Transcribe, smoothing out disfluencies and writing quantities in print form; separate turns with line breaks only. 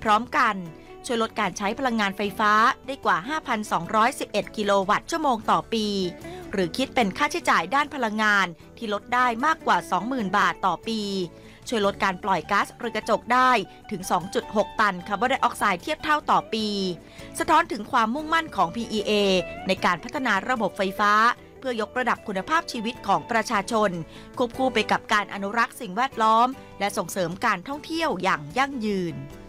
พร้อมกันช่วยลดการใช้พลังงานไฟฟ้าได้กว่า 5,211 กิโลวัตต์ชั่วโมงต่อปีหรือคิดเป็นค่าใช้จ่ายด้านพลังงานที่ลดได้มากกว่า 20,000 บาทต่อปีช่วยลดการปล่อยก๊าซเรือนกระจกได้ถึง 2.6 ตันคาร์บอนไดออกไซด์เทียบเท่าต่อปีสะท้อนถึงความมุ่งมั่นของ PEA ในการพัฒนาระบบไฟฟ้าเพื่อยกระดับคุณภาพชีวิตของประชาชนควบคู่ไปกับการอนุรักษ์สิ่งแวดล้อมและส่งเสริมการท่องเที่ยวอย่างยั่งยืน